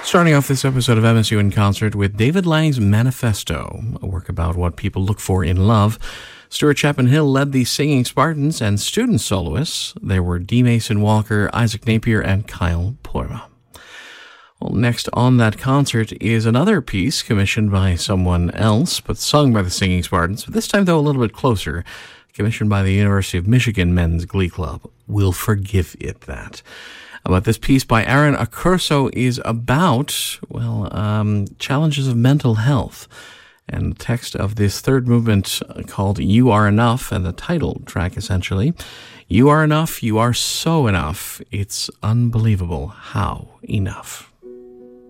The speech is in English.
Starting off this episode of MSU in Concert with David Lang's Manifesto, a work about what people look for in love. Stuart Chapman Hill led the Singing Spartans, and student soloists, there were D. Mason Walker, Isaac Napier, and Kyle Ployma. Well, next on that concert is another piece commissioned by someone else, but sung by the Singing Spartans, but this time, though, a little bit closer, commissioned by the University of Michigan Men's Glee Club. We'll forgive it that. But this piece by Aaron Accurso is about, challenges of mental health. And the text of this third movement called You Are Enough, and the title track essentially, You are enough, you are so enough, it's unbelievable how enough.